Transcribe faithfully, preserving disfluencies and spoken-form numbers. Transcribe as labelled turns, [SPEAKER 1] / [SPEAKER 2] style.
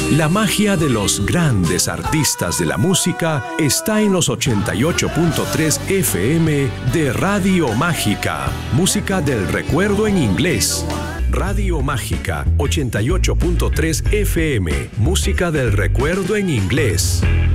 [SPEAKER 1] La magia de los grandes artistas de la música está en los ochenta y ocho punto tres F M de Radio Mágica. Música del recuerdo en inglés. Radio Mágica ochenta y ocho punto tres F M. Música del recuerdo en inglés.